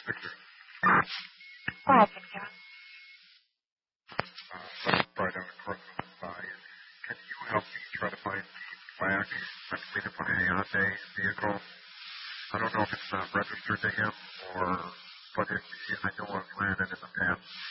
What happened, Kevin? Right on the Crystal side. Can you help me try to find the plaque that's made up on a Hyundai vehicle? I don't know if it's registered to him or, but I know I've ran it in the past.